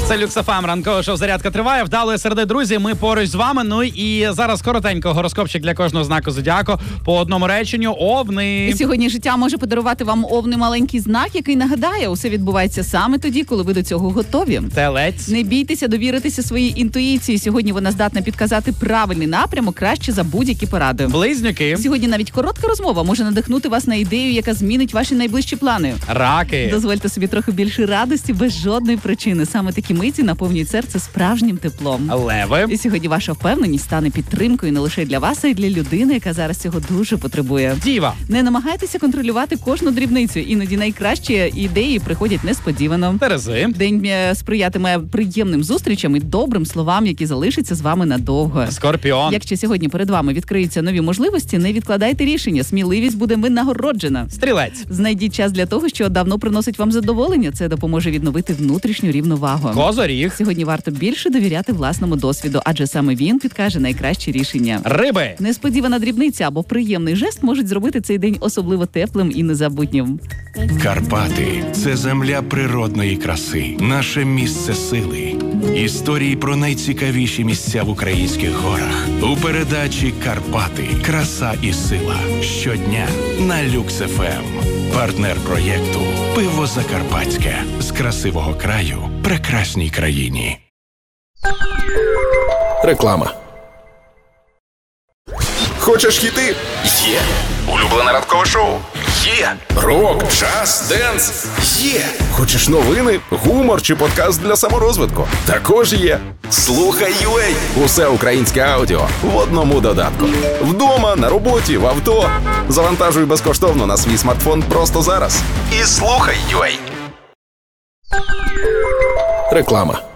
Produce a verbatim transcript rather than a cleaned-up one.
Це Люкс еф ем, ранкове шоу «Зарядка» триває. Вдалої середи, друзі, ми поруч з вами. Ну і зараз коротенько гороскопчик для кожного знаку зодіаку по одному реченню. Овни. І сьогодні життя може подарувати вам овни маленький знак, який нагадає, усе відбувається саме тоді, коли ви до цього готові. Телець. Не бійтеся довіритися своїй інтуїції. Сьогодні вона здатна підказати правильний напрямок краще за будь-які поради. Близнюки. Сьогодні навіть коротка розмова може надихнути вас на ідею, яка змінить ваші найближчі плани. Раки. Дозвольте собі трохи більше радості без жодної причини. Саме такі миті наповнюють серце справжнім теплом. Леви. І сьогодні ваша впевненість стане підтримкою не лише для вас, а й для людини, яка зараз цього дуже потребує. Діва. Не намагайтеся контролювати кожну дрібницю. Іноді найкращі ідеї приходять несподівано. Терези. День сприятиме приємним зустрічам і добрим словам, які залишаться з вами надовго. Скорпіон. Якщо сьогодні перед вами відкриються нові можливості, не відкладайте рішення. Сміливість буде винагороджена. Стрілець. Знайдіть час для того, що давно приносить вам задоволення. Це допоможе відновити внутрішню рівновагу. Козоріг. Сьогодні варто більше довіряти власному досвіду, адже саме він підкаже найкращі рішення. Риби. Несподівана дрібниця або приємний жест можуть зробити цей день особливо теплим і незабутнім. Карпати – це земля природної краси, наше місце сили. Історії про найцікавіші місця в українських горах. У передачі «Карпати. Краса і сила». Щодня на Люкс еф ем. Партнер проєкту «Пиво Закарпатське». З красивого краю прекрасній країні. Реклама. Хочеш хіти? Є. Улюблене ранкове шоу? Є. Рок, джаз, денс? Є. Хочеш новини, гумор чи подкаст для саморозвитку? Також є. Слухай ю ей. Усе українське аудіо в одному додатку. Вдома, на роботі, в авто. Завантажуй безкоштовно на свій смартфон просто зараз. І слухай ю ей. Реклама.